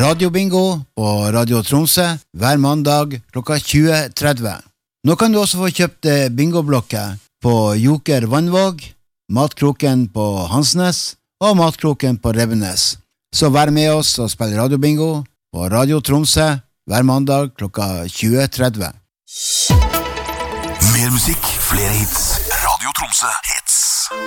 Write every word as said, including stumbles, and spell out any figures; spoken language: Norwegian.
radiobingo på Radio Tromsø hver mandag klokka tjue tretti. Nå kan du også få kjøpt bingoblokker på Joker Vannvåg, Matkroken på Hansnes og Matkroken på Revenes. Så vær med oss og spill radiobingo på Radio Tromsø hver mandag klokka tjue tretti. Mer musikk, flere hits. Radio Tromsø.